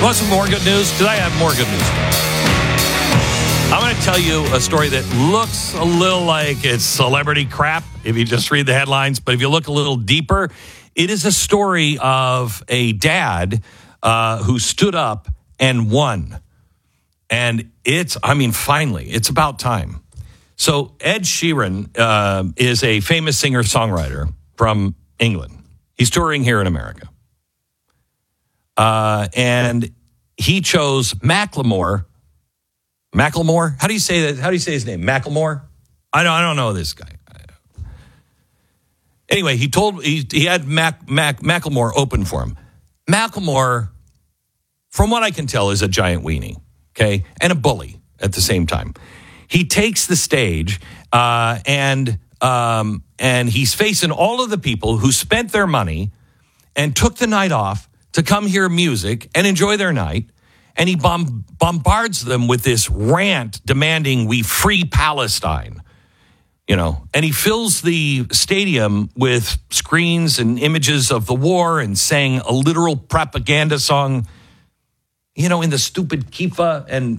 Want some more good news? Because I have more good news. I'm going to tell you a story that looks a little like it's celebrity crap if you just read the headlines. But if you look a little deeper, it is a story of a dad who stood up and won. And finally, it's about time. So Ed Sheeran is a famous singer-songwriter from England. He's touring here in America. And he chose Macklemore. Macklemore? How do you say that? How do you say his name? Macklemore? I don't know this guy. Anyway, he had Macklemore open for him. Macklemore, from what I can tell, is a giant weenie, okay, and a bully at the same time. He takes the stage, and he's facing all of the people who spent their money and took the night off to come hear music and enjoy their night. And he bombards them with this rant demanding we free Palestine, and he fills the stadium with screens and images of the war and sang a literal propaganda song, in the stupid kippah. And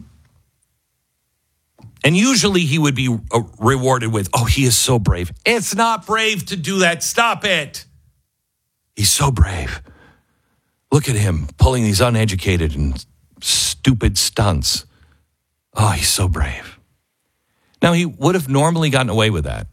usually he would be rewarded with, oh, he is so brave. It's not brave to do that. Stop it. He's so brave. Look at him pulling these uneducated and stupid stunts. Oh, he's so brave. Now, he would have normally gotten away with that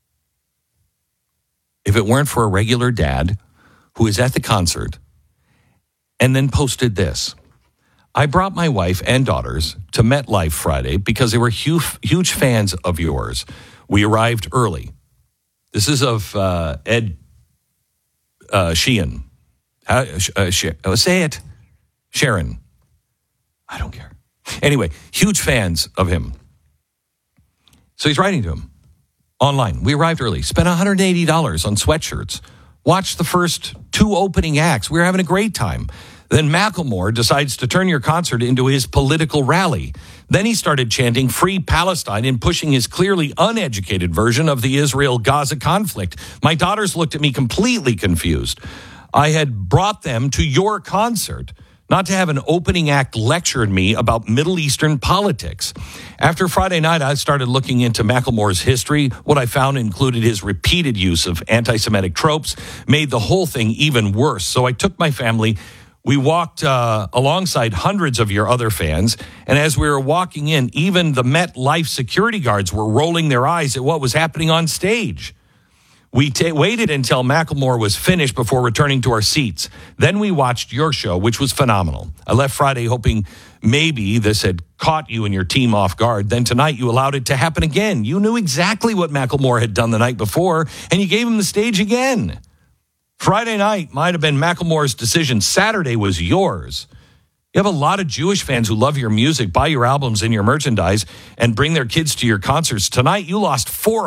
if it weren't for a regular dad who is at the concert and then posted this. I brought my wife and daughters to MetLife Friday because they were huge fans of yours. We arrived early. This is of Ed Sheeran. Say it. Sharon. I don't care. Anyway, huge fans of him. So he's writing to him online. We arrived early, spent $180 on sweatshirts, watched the first 2 opening acts. We were having a great time. Then Macklemore decides to turn your concert into his political rally. Then he started chanting Free Palestine and pushing his clearly uneducated version of the Israel-Gaza conflict. My daughters looked at me completely confused. I had brought them to your concert, not to have an opening act lecture me about Middle Eastern politics. After Friday night, I started looking into Macklemore's history. What I found included his repeated use of anti-Semitic tropes, made the whole thing even worse. So I took my family. We walked alongside hundreds of your other fans, and as we were walking in, even the MetLife security guards were rolling their eyes at what was happening on stage. We waited until Macklemore was finished before returning to our seats. Then we watched your show, which was phenomenal. I left Friday hoping maybe this had caught you and your team off guard. Then tonight you allowed it to happen again. You knew exactly what Macklemore had done the night before, and you gave him the stage again. Friday night might have been Macklemore's decision. Saturday was yours. You have a lot of Jewish fans who love your music, buy your albums and your merchandise, and bring their kids to your concerts. Tonight you lost 4